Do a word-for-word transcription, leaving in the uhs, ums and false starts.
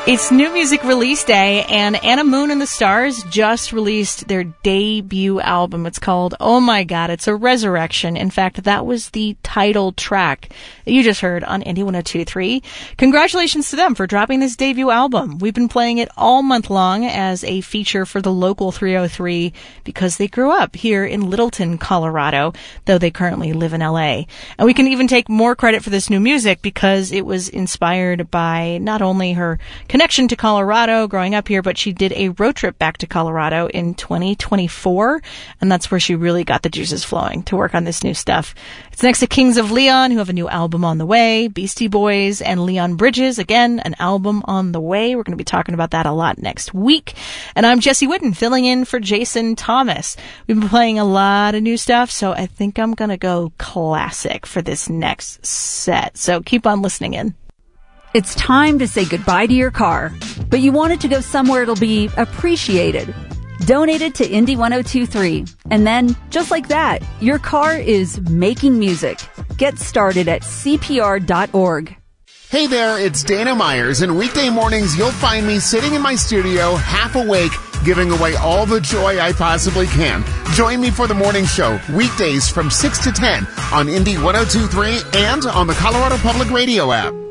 It's New Music Release Day, and Anna Moon and the Stars just released their debut album. It's called Oh My God, It's a Resurrection. In fact, that was the title track that you just heard on Indie one oh two point three. Congratulations to them for dropping this debut album. We've been playing it all month long as a feature for the local three oh three because they grew up here in Littleton, Colorado, though they currently live in L A. And we can even take more credit for this new music because it was inspired by not only her connection to Colorado growing up here, but she did a road trip back to Colorado in twenty twenty-four, and that's where she really got the juices flowing to work on this new stuff. It's next to Kings of Leon, who have a new album on the way, Beastie Boys and Leon Bridges, again, an album on the way. We're going to be talking about that a lot next week. And I'm Jessie Whitten, filling in for Jason Thomas. We've been playing a lot of new stuff, so I think I'm going to go classic for this next set. So keep on listening in. It's time to say goodbye to your car, but you want it to go somewhere it'll be appreciated. Donate it to Indie one oh two point three. And then, just like that, your car is making music. Get started at C P R dot org. Hey there, it's Dana Myers, and weekday mornings you'll find me sitting in my studio, half awake, giving away all the joy I possibly can. Join me for the morning show, weekdays from six to ten on Indie one oh two point three and on the Colorado Public Radio app.